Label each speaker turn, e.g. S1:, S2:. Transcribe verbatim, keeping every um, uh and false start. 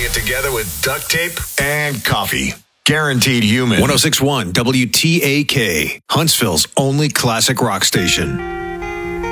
S1: it together with duct tape and coffee. Guaranteed human.
S2: one oh six point one W T A K, Huntsville's only classic rock station.